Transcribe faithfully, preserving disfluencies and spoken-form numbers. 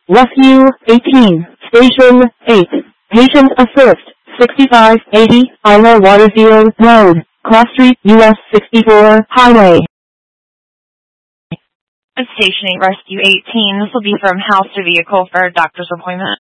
Rescue eighteen, Station eight, Patient Assist, sixty-five eighty, Isla Waterfield Road, Cross Street, U S sixty-four Highway. Station eight, Rescue eighteen. This will be from house to vehicle for a doctor's appointment.